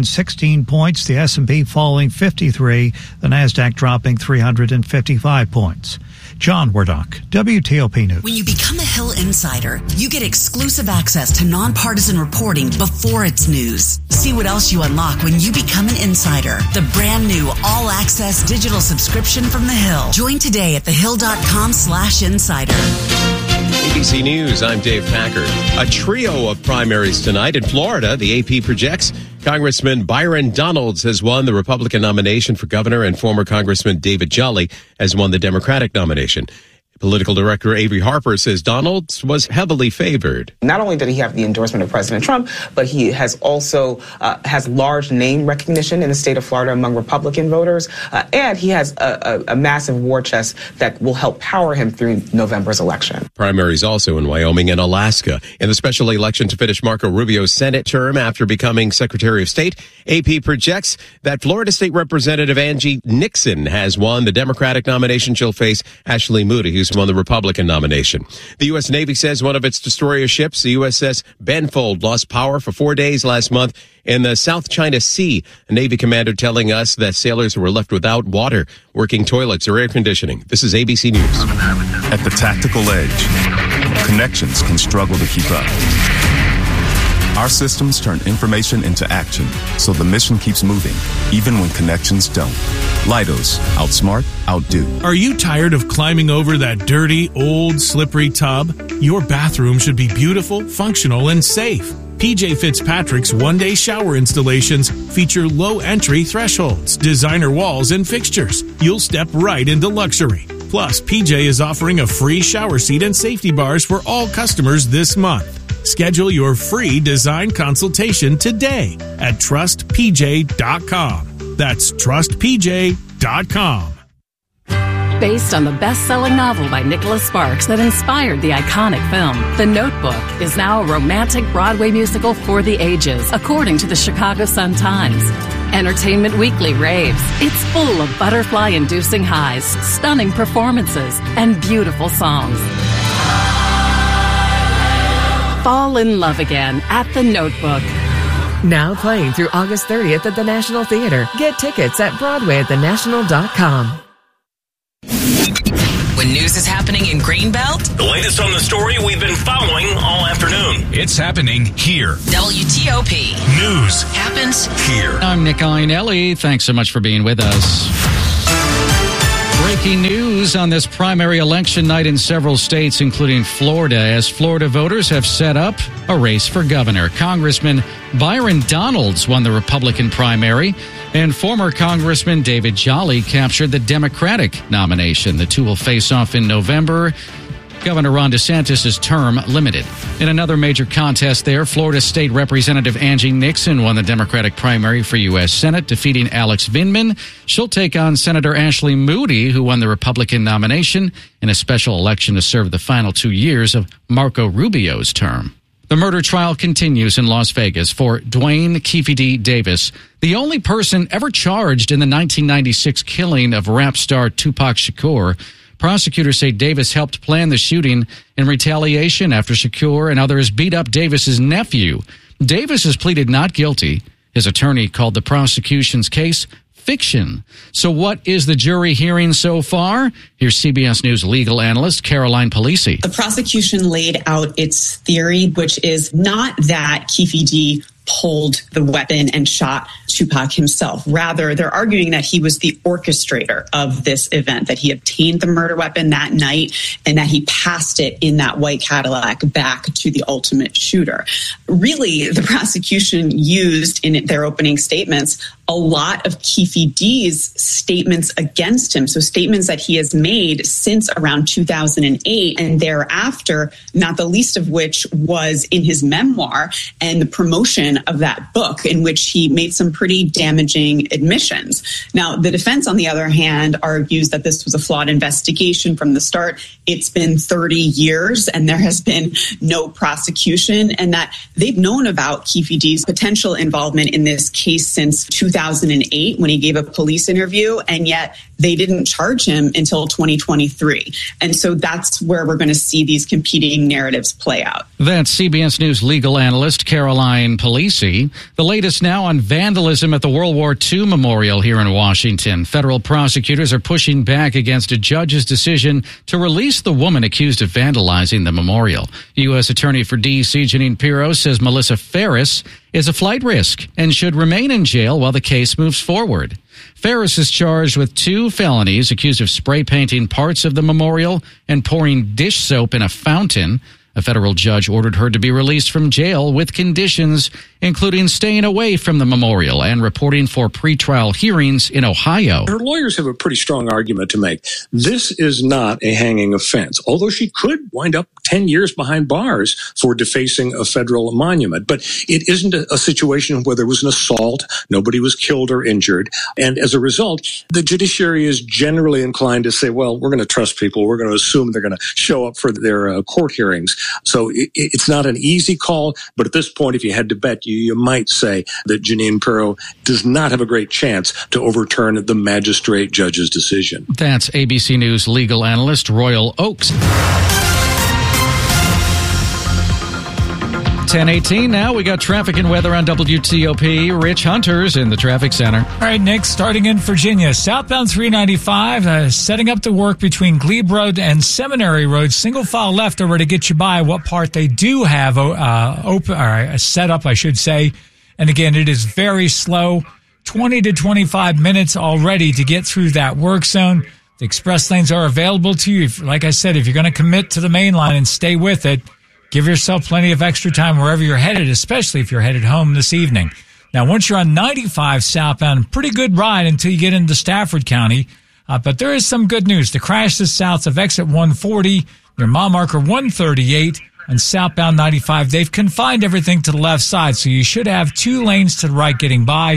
116 points, the S&P falling 53, the Nasdaq dropping 355 points. John Wardock, WTOP News. When you become a Hill Insider, you get exclusive access to nonpartisan reporting before it's news. See what else you unlock when you become an insider. The brand new all-access digital subscription from The Hill. Join today at thehill.com/insider. ABC News, I'm Dave Packard. A trio of primaries tonight in Florida. The AP projects Congressman Byron Donalds has won the Republican nomination for governor, and former Congressman David Jolly has won the Democratic nomination. Political director Avery Harper says Donalds was heavily favored. Not only did he have the endorsement of President Trump, but he has also has large name recognition in the state of Florida among Republican voters, and he has a massive war chest that will help power him through November's election. Primaries also in Wyoming and Alaska. In the special election to finish Marco Rubio's Senate term after becoming Secretary of State, AP projects that Florida State Representative Angie Nixon has won the Democratic nomination. She'll face Ashley Moody, who's won the Republican nomination. The U.S. Navy says one of its destroyer ships, the USS Benfold, lost power for 4 days last month in the South China Sea. A Navy commander telling us that sailors were left without water, working toilets, or air conditioning. This is ABC News. At the tactical edge, connections can struggle to keep up. Our systems turn information into action, so the mission keeps moving, even when connections don't. Leidos, outsmart, outdo. Are you tired of climbing over that dirty, old, slippery tub? Your bathroom should be beautiful, functional, and safe. PJ Fitzpatrick's one-day shower installations feature low entry thresholds, designer walls, and fixtures. You'll step right into luxury. Plus, PJ is offering a free shower seat and safety bars for all customers this month. Schedule your free design consultation today at trustpj.com. That's trustpj.com. Based on the best-selling novel by Nicholas Sparks that inspired the iconic film, The Notebook is now a romantic Broadway musical for the ages, according to the Chicago Sun-Times. Entertainment Weekly raves. It's full of butterfly-inducing highs, stunning performances, and beautiful songs. Fall in love again at The Notebook. Now playing through August 30th at the National Theater. Get tickets at BroadwayAtTheNational.com. When news is happening in Greenbelt, the latest on the story we've been following all afternoon. It's happening here. WTOP. News happens here. I'm Nick Iannelli. Thanks so much for being with us. Breaking news on this primary election night in several states, including Florida, as Florida voters have set up a race for governor. Congressman Byron Donalds won the Republican primary, and former Congressman David Jolly captured the Democratic nomination. The two will face off in November. Governor Ron DeSantis' term limited. In another major contest there, Florida State Representative Angie Nixon won the Democratic primary for U.S. Senate, defeating Alex Vindman. She'll take on Senator Ashley Moody, who won the Republican nomination in a special election to serve the final 2 years of Marco Rubio's term. The murder trial continues in Las Vegas for Dwayne Keefe D. Davis, the only person ever charged in the 1996 killing of rap star Tupac Shakur. Prosecutors say Davis helped plan the shooting in retaliation after Shakur and others beat up Davis's nephew. Davis has pleaded not guilty. His attorney called the prosecution's case fiction. So what is the jury hearing so far? Here's CBS News legal analyst Caroline Polisi. The prosecution laid out its theory, which is not that Keefe D. pulled the weapon and shot Tupac himself. Rather, they're arguing that he was the orchestrator of this event, that he obtained the murder weapon that night and that he passed it in that white Cadillac back to the ultimate shooter. Really, the prosecution used in their opening statements a lot of Keefe D's statements against him. So statements that he has made since around 2008 and thereafter, not the least of which was in his memoir and the promotion of that book, in which he made some pretty damaging admissions. Now, the defense, on the other hand, argues that this was a flawed investigation from the start. It's been 30 years and there has been no prosecution, and that they've known about Keefe D's potential involvement in this case since 2008 when he gave a police interview, and yet they didn't charge him until 2023. And so that's where we're going to see these competing narratives play out. That's CBS News legal analyst Caroline Polisi. The latest now on vandalism at the World War II Memorial here in Washington. Federal prosecutors are pushing back against a judge's decision to release the woman accused of vandalizing the memorial. U.S. Attorney for D.C. Jeanine Pirro says Melissa Ferris is a flight risk and should remain in jail while the case moves forward. Ferris is charged with 2 felonies, accused of spray painting parts of the memorial and pouring dish soap in a fountain. A federal judge ordered her to be released from jail with conditions, including staying away from the memorial and reporting for pretrial hearings in Ohio. Her lawyers have a pretty strong argument to make. This is not a hanging offense, although she could wind up 10 years behind bars for defacing a federal monument. But it isn't a situation where there was an assault, nobody was killed or injured. And as a result, the judiciary is generally inclined to say, well, we're going to trust people. We're going to assume they're going to show up for their court hearings. So it's not an easy call. But at this point, if you had to bet, you might say that Jeanine Pirro does not have a great chance to overturn the magistrate judge's decision. That's ABC News legal analyst Royal Oakes. 10:18 now. We got traffic and weather on WTOP. Rich Hunter's in the traffic center. All right, Nick, starting in Virginia, southbound 395, setting up the work between Glebe Road and Seminary Road. Single file left over to get you by. What part they do have open, or set up, I should say. And again, it is very slow. 20 to 25 minutes already to get through that work zone. The express lanes are available to you. Like I said, if you're going to commit to the main line and stay with it, give yourself plenty of extra time wherever you're headed, especially if you're headed home this evening. Now, once you're on 95 southbound, pretty good ride until you get into Stafford County. But there is some good news. The crash is south of exit 140, near mile marker 138, and southbound 95. They've confined everything to the left side, so you should have 2 lanes to the right getting by.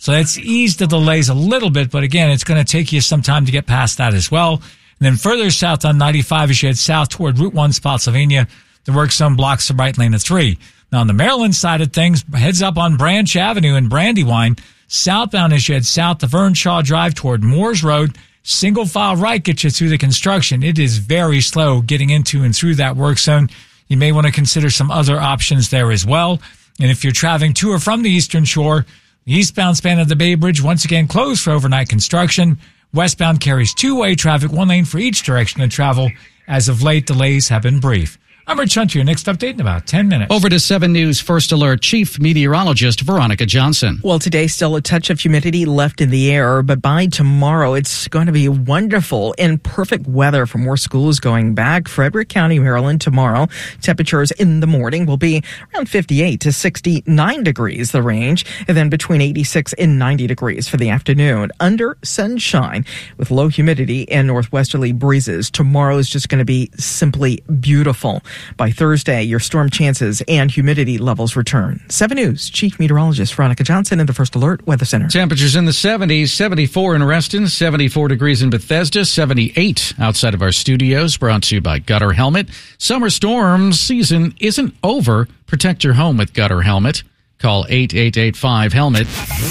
So that's eased the delays a little bit, but again, it's going to take you some time to get past that as well. And then further south on 95 as you head south toward Route 1 Spotsylvania, the work zone blocks the right lane of 3. Now on the Maryland side of things, heads up on Branch Avenue in Brandywine, southbound as you head south to Vernshaw Drive toward Moores Road, single file right gets you through the construction. It is very slow getting into and through that work zone. You may want to consider some other options there as well. And if you're traveling to or from the Eastern Shore, the eastbound span of the Bay Bridge once again closed for overnight construction. Westbound carries two-way traffic, one lane for each direction of travel. As of late, delays have been brief. I'm Rich Hunter. Your next update in about 10 minutes. Over to 7 News First Alert Chief Meteorologist Veronica Johnson. Well, today still a touch of humidity left in the air, but by tomorrow it's going to be wonderful and perfect weather for more schools going back. Frederick County, Maryland, tomorrow. Temperatures in the morning will be around 58 to 69 degrees, the range, and then between 86 and 90 degrees for the afternoon. Under sunshine with low humidity and northwesterly breezes. Tomorrow is just going to be simply beautiful. By Thursday, your storm chances and humidity levels return. 7 News Chief Meteorologist Veronica Johnson in the First Alert Weather Center. Temperatures in the 70s, 74 in Reston, 74 degrees in Bethesda, 78 outside of our studios, brought to you by Gutter Helmet. Summer storm season isn't over. Protect your home with Gutter Helmet. Call 8885-HELMET.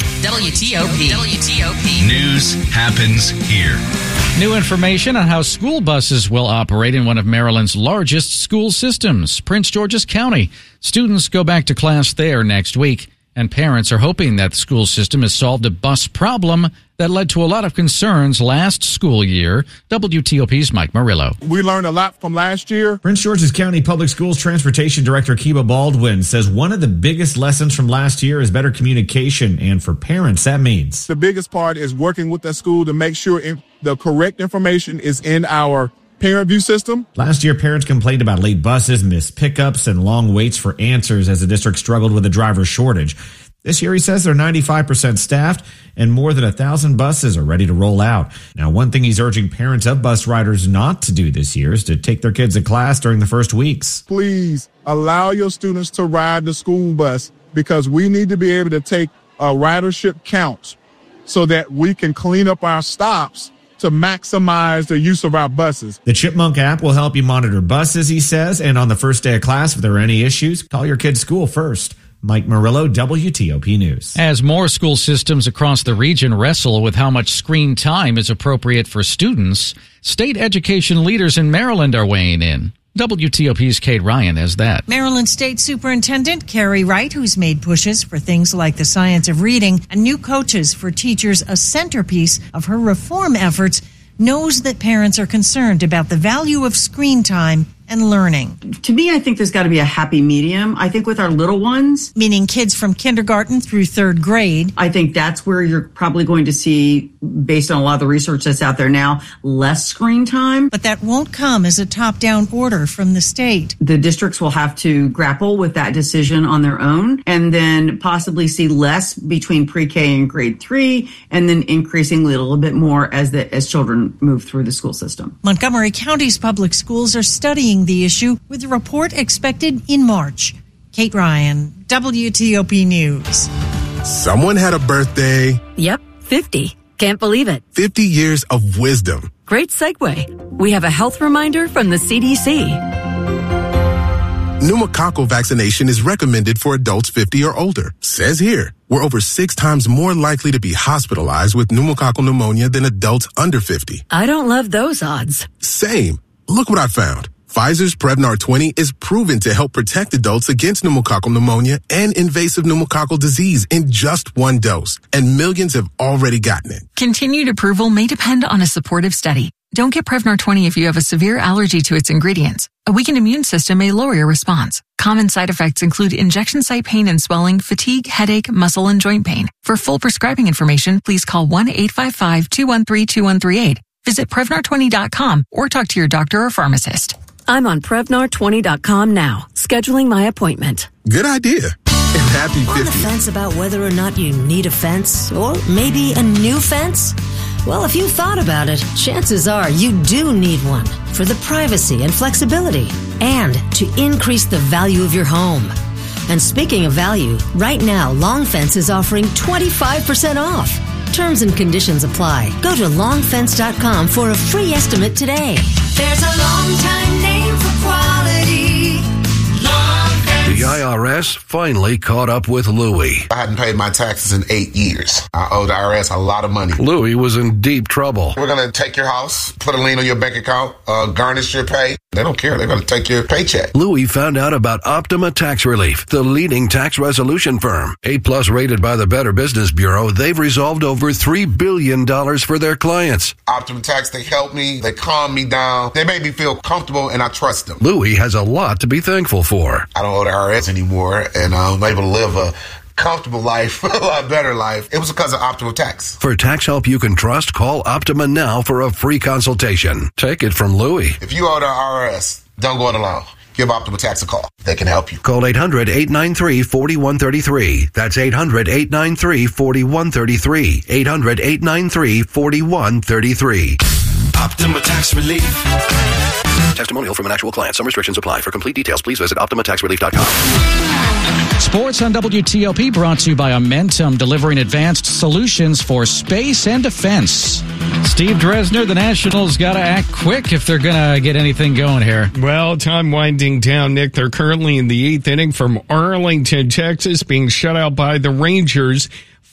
WTOP. News happens here. New information on how school buses will operate in one of Maryland's largest school systems, Prince George's County. Students go back to class there next week, and parents are hoping that the school system has solved a bus problem that led to a lot of concerns last school year. WTOP's Mike Murillo. We learned a lot from last year. Prince George's County Public Schools Transportation Director Kiba Baldwin says one of the biggest lessons from last year is better communication, and for parents, that means the biggest part is working with the school to make sure the correct information is in our parent view system. Last year, parents complained about late buses, missed pickups, and long waits for answers as the district struggled with a driver shortage. This year, he says they're 95% staffed and more than 1,000 buses are ready to roll out. Now, one thing he's urging parents of bus riders not to do this year is to take their kids to class during the first weeks. Please allow your students to ride the school bus because we need to be able to take a ridership count so that we can clean up our stops to maximize the use of our buses. The Chipmunk app will help you monitor buses, he says, and on the first day of class, if there are any issues, call your kid's school first. Mike Murillo, WTOP News. As more school systems across the region wrestle with how much screen time is appropriate for students, state education leaders in Maryland are weighing in. WTOP's Kate Ryan has that. Maryland State Superintendent Carrie Wright, who's made pushes for things like the science of reading and new coaches for teachers a centerpiece of her reform efforts, knows that parents are concerned about the value of screen time and learning. To me, I think there's got to be a happy medium. I think with our little ones, meaning kids from kindergarten through third grade, I think that's where you're probably going to see, based on a lot of the research that's out there now, less screen time. But that won't come as a top-down order from the state. The districts will have to grapple with that decision on their own and then possibly see less between pre-K and grade 3 and then increasingly a little bit more as children move through the school system. Montgomery County's public schools are studying the issue with a report expected in March. Kate Ryan, WTOP News. Someone had a birthday. Yep, 50. Can't believe it. 50 years of wisdom. Great segue. We have a health reminder from the CDC. Pneumococcal vaccination is recommended for adults 50 or older. Says here, we're over 6 times more likely to be hospitalized with pneumococcal pneumonia than adults under 50. I don't love those odds. Same. Look what I found. Pfizer's Prevnar 20 is proven to help protect adults against pneumococcal pneumonia and invasive pneumococcal disease in just 1 dose, and millions have already gotten it. Continued approval may depend on a supportive study. Don't get Prevnar 20 if you have a severe allergy to its ingredients. A weakened immune system may lower your response. Common side effects include injection site pain and swelling, fatigue, headache, muscle, and joint pain. For full prescribing information, please call 1-855-213-2138. Visit Prevnar20.com or talk to your doctor or pharmacist. I'm on Prevnar20.com now, scheduling my appointment. Good idea. And happy 50th. On the fence about whether or not you need a fence, or maybe a new fence? Well, if you thought about it, chances are you do need one for the privacy and flexibility and to increase the value of your home. And speaking of value, right now, Long Fence is offering 25% off. Terms and conditions apply. Go to longfence.com for a free estimate today. There's a long time name for quality. Long Fence. The IRS finally caught up with Louie. I hadn't paid my taxes in 8 years. I owe the IRS a lot of money. Louie was in deep trouble. We're going to take your house, put a lien on your bank account, garnish your pay. They don't care. They're going to take your paycheck. Louie found out about Optima Tax Relief, the leading tax resolution firm. A+ rated by the Better Business Bureau, they've resolved over $3 billion for their clients. Optima Tax, they help me. They calm me down. They make me feel comfortable, and I trust them. Louie has a lot to be thankful for. I don't owe the IRS anymore, and I'm able to live a comfortable life, a lot better life. It was because of Optima Tax. For tax help you can trust, call Optima now for a free consultation. Take it from Louie. If you owe the IRS, don't go it alone. Give Optima Tax a call. They can help you. Call 800-893-4133. That's 800-893-4133. 800-893-4133. Optima Tax Relief. Testimonial from an actual client. Some restrictions apply. For complete details, please visit OptimaTaxRelief.com. Sports on WTOP brought to you by Amentum, delivering advanced solutions for space and defense. Steve Dresner, the Nationals got to act quick if they're going to get anything going here. Well, time winding down, Nick. They're currently in the 8th inning from Arlington, Texas, being shut out by the Rangers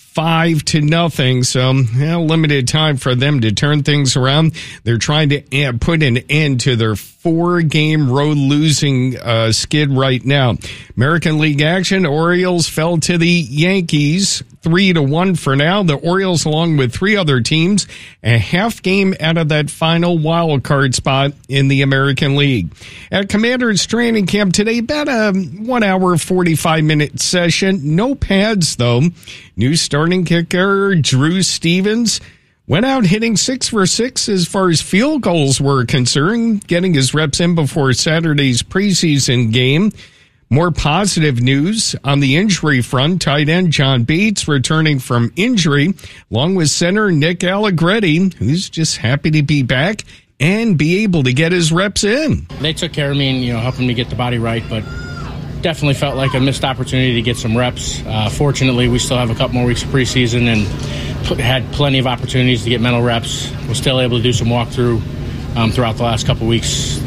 5-0. So limited time for them to turn things around. They're trying to put an end to their 4-game road losing skid right now. American League action, Orioles fell to the Yankees 3-1 for now. The Orioles, along with 3 other teams, a half game out of that final wild card spot in the American League. At Commanders training camp today, about a 1 hour, 45-minute session. No pads, though. New starting kicker, Drew Stevens, went out hitting 6 for 6 as far as field goals were concerned, getting his reps in before Saturday's preseason game. More positive news on the injury front. Tight end John Bates returning from injury, along with center Nick Allegretti, who's just happy to be back and be able to get his reps in. They took care of me and, helping me get the body right, but definitely felt like a missed opportunity to get some reps. Fortunately, we still have a couple more weeks of preseason and had plenty of opportunities to get mental reps. Was still able to do some walkthrough throughout the last couple weeks,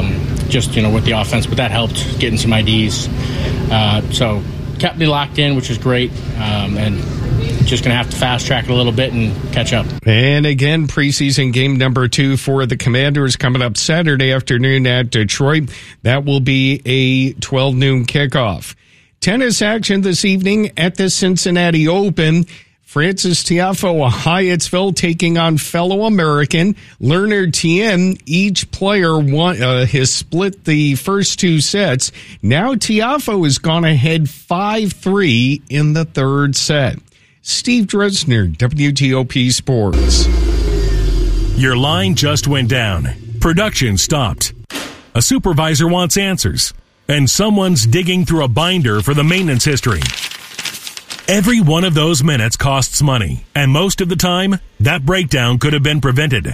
with the offense, but that helped getting some IDs. So kept me locked in, which was great, and just going to have to fast track it a little bit and catch up. And again, preseason game number 2 for the Commanders coming up Saturday afternoon at Detroit. That will be a 12 noon kickoff. Tennis action this evening at the Cincinnati Open. Frances Tiafoe of Hyattsville taking on fellow American Leonard Tien. Each player has split the first 2 sets. Now Tiafoe has gone ahead 5-3 in the 3rd set. Steve Dresner, WTOP Sports. Your line just went down. Production stopped. A supervisor wants answers. And someone's digging through a binder for the maintenance history. Every one of those minutes costs money, and most of the time, that breakdown could have been prevented.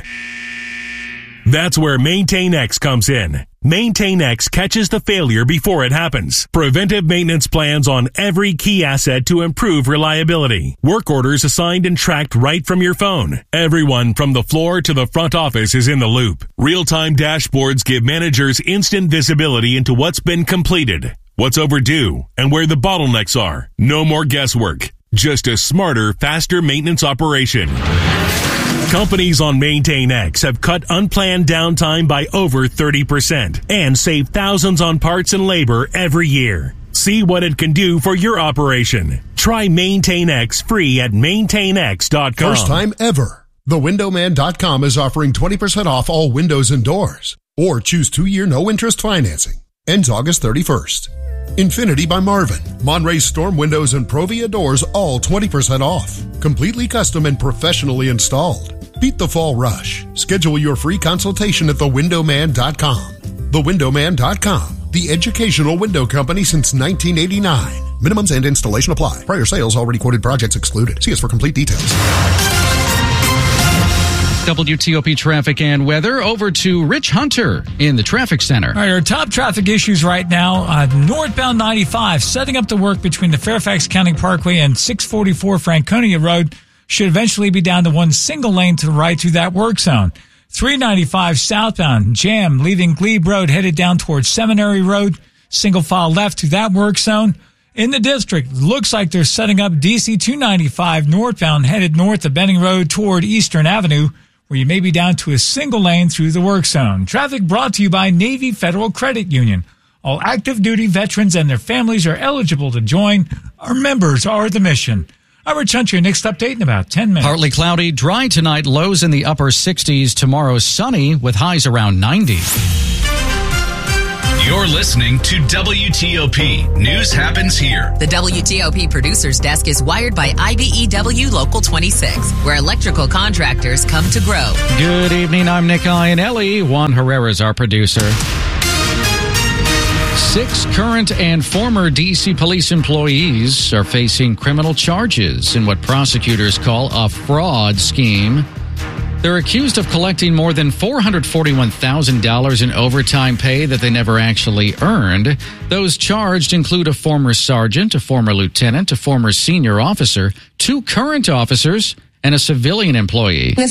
That's where MaintainX comes in. MaintainX catches the failure before it happens. Preventive maintenance plans on every key asset to improve reliability. Work orders assigned and tracked right from your phone. Everyone from the floor to the front office is in the loop. Real-time dashboards give managers instant visibility into what's been completed, what's overdue, and where the bottlenecks are. No more guesswork. Just a smarter, faster maintenance operation. Companies on MaintainX have cut unplanned downtime by over 30% and saved thousands on parts and labor every year. See what it can do for your operation. Try MaintainX free at maintainx.com. First time ever. TheWindowMan.com is offering 20% off all windows and doors. Or choose 2-year no-interest financing. Ends August 31st. Infinity by Marvin, Monterey Storm Windows and Provia Doors, all 20% off. Completely custom and professionally installed. Beat the fall rush. Schedule your free consultation at TheWindowMan.com. TheWindowMan.com, the educational window company since 1989. Minimums and installation apply. Prior sales already quoted projects excluded. See us for complete details. WTOP traffic and weather. Over to Rich Hunter in the traffic center. All right, our top traffic issues right now, northbound 95, setting up the work between the Fairfax County Parkway and 644 Franconia Road should eventually be down to one single lane to the right through that work zone. 395 southbound, jam leaving Glebe Road headed down towards Seminary Road, single file left to that work zone. In the district, looks like they're setting up DC 295 northbound headed north of Benning Road toward Eastern Avenue, where you may be down to a single lane through the work zone. Traffic brought to you by Navy Federal Credit Union. All active duty veterans and their families are eligible to join. Our members are the mission. I'm Rich Hunter, your next update in about 10 minutes. Partly cloudy, dry tonight, lows in the upper 60s. Tomorrow sunny with highs around 90. You're listening to WTOP. News happens here. The WTOP producer's desk is wired by IBEW Local 26, where electrical contractors come to grow. Good evening, I'm Nick Iannelli. Juan Herrera is our producer. 6 current and former D.C. police employees are facing criminal charges in what prosecutors call a fraud scheme. They're accused of collecting more than $441,000 in overtime pay that they never actually earned. Those charged include a former sergeant, a former lieutenant, a former senior officer, 2 current officers, and a civilian employee. With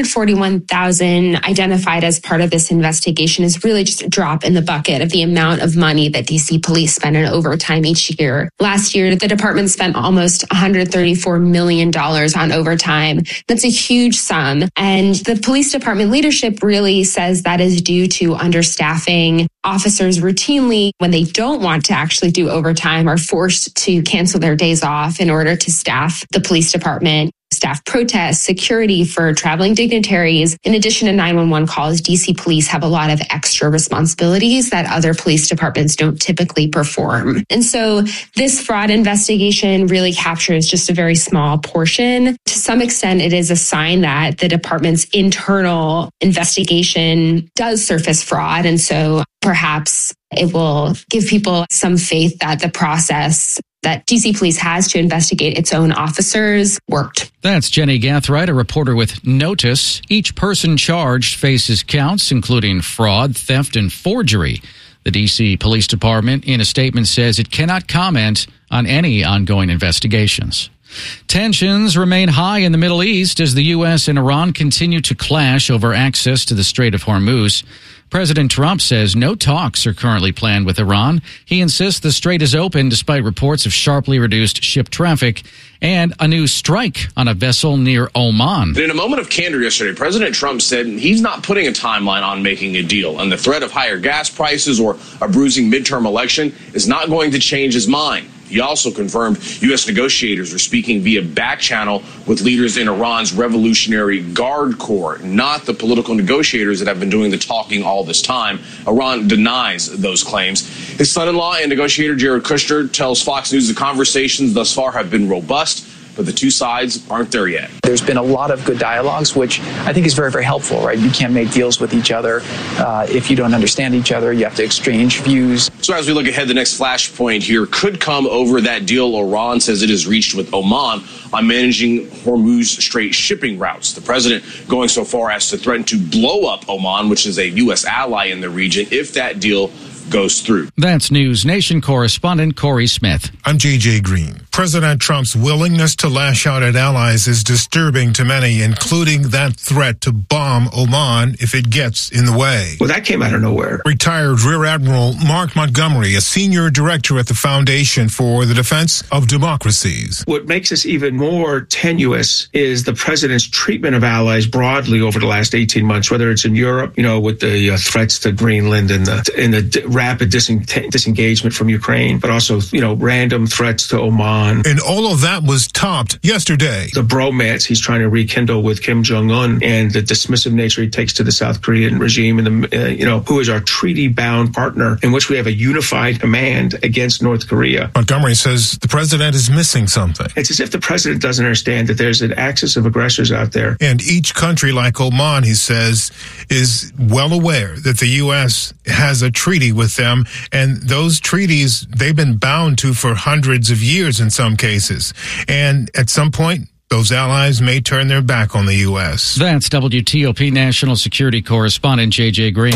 $441,000 identified as part of this investigation is really just a drop in the bucket of the amount of money that DC police spend in overtime each year. Last year, the department spent almost $134 million on overtime. That's a huge sum. And the police department leadership really says that is due to understaffing. Officers routinely, when they don't want to actually do overtime, are forced to cancel their days off in order to staff the police department. Staff protests, security for traveling dignitaries. In addition to 911 calls, DC police have a lot of extra responsibilities that other police departments don't typically perform. And so this fraud investigation really captures just a very small portion. To some extent, it is a sign that the department's internal investigation does surface fraud. And so perhaps it will give people some faith that the process that DC Police has to investigate its own officers worked. That's Jenny Gathright, a reporter with Notice. Each person charged faces counts, including fraud, theft, and forgery. The DC Police Department, in a statement, says it cannot comment on any ongoing investigations. Tensions remain high in the Middle East as the U.S. and Iran continue to clash over access to the Strait of Hormuz. President Trump says no talks are currently planned with Iran. He insists the strait is open despite reports of sharply reduced ship traffic and a new strike on a vessel near Oman. In a moment of candor yesterday, President Trump said he's not putting a timeline on making a deal, and the threat of higher gas prices or a bruising midterm election is not going to change his mind. He also confirmed U.S. negotiators are speaking via back channel with leaders in Iran's Revolutionary Guard Corps, not the political negotiators that have been doing the talking all this time. Iran denies those claims. His son-in-law and negotiator Jared Kushner tells Fox News the conversations thus far have been robust, but the two sides aren't there yet. There's been a lot of good dialogues, which I think is very, very helpful, right? You can't make deals with each other if you don't understand each other. You have to exchange views. So as we look ahead, the next flashpoint here could come over that deal Iran says it has reached with Oman on managing Hormuz Strait shipping routes. The president going so far as to threaten to blow up Oman, which is a U.S. ally in the region, if that deal goes through. That's News Nation correspondent Corey Smith. I'm J.J. Green. President Trump's willingness to lash out at allies is disturbing to many, including that threat to bomb Oman if it gets in the way. Well, that came out of nowhere. Retired Rear Admiral Mark Montgomery, a senior director at the Foundation for the Defense of Democracies. What makes this even more tenuous is the president's treatment of allies broadly over the last 18 months, whether it's in Europe, with the threats to Greenland and the rapid disengagement from Ukraine, but also, random threats to Oman. And all of that was topped yesterday. The bromance he's trying to rekindle with Kim Jong-un and the dismissive nature he takes to the South Korean regime and who is our treaty-bound partner in which we have a unified command against North Korea. Montgomery says the president is missing something. It's as if the president doesn't understand that there's an axis of aggressors out there. And each country like Oman, he says, is well aware that the U.S. has a treaty with them, and those treaties they've been bound to for hundreds of years in some cases. And at some point, those allies may turn their back on the U.S. That's WTOP national security correspondent J.J. Green.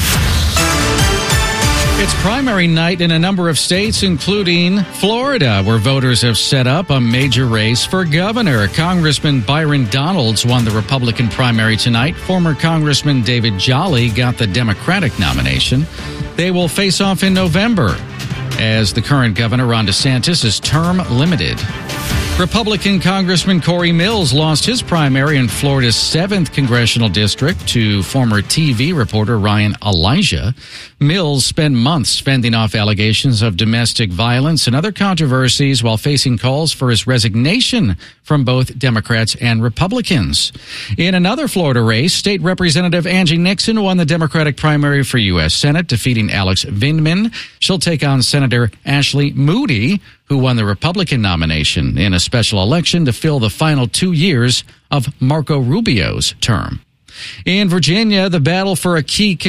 It's primary night in a number of states, including Florida, where voters have set up a major race for governor. Congressman Byron Donalds won the Republican primary tonight. Former Congressman David Jolly got the Democratic nomination. They will face off in November, as the current governor, Ron DeSantis, is term limited. Republican Congressman Corey Mills lost his primary in Florida's 7th congressional district to former TV reporter Ryan Elijah. Mills spent months fending off allegations of domestic violence and other controversies while facing calls for his resignation from both Democrats and Republicans. In another Florida race, State Representative Angie Nixon won the Democratic primary for U.S. Senate, defeating Alex Vindman. She'll take on Senator Ashley Moody, who won the Republican nomination in a special election to fill the final 2 years of Marco Rubio's term. In Virginia, the battle for a key